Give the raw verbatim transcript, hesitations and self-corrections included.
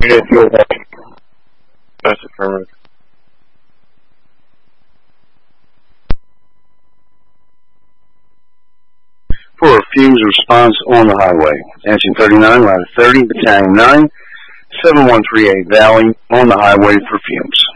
Unit fuel tank. That's affirmative. For fumes response on the highway. Engine thirty-nine, ladder thirty, battalion nine, seven one three eight Valley, on the highway for fumes.